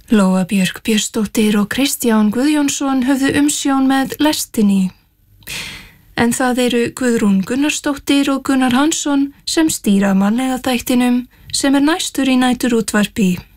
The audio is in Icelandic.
Lóa Björk Björnsdóttir og Kristján Guðjónsson höfðu umsjón með lestinni. En það eru Guðrún Gunnarsdóttir og Gunnar Hansson sem stýra mannlega þættinum sem næstur í næturútvarpi.